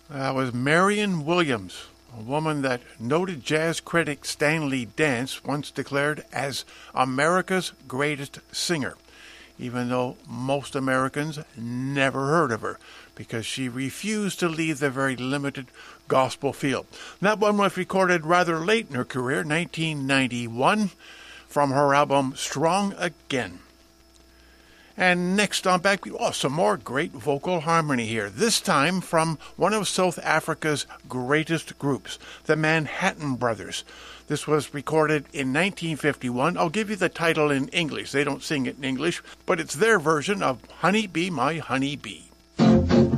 That was Marion Williams, a woman that noted jazz critic Stanley Dance once declared as America's greatest singer, even though most Americans never heard of her because she refused to leave the very limited gospel field. That one was recorded rather late in her career, 1991, from her album Strong Again. And next on back, some more great vocal harmony here, this time from one of South Africa's greatest groups, the Manhattan Brothers. This was recorded in 1951. I'll give you the title in English. They don't sing it in English, but it's their version of Honey Be My Honey Bee.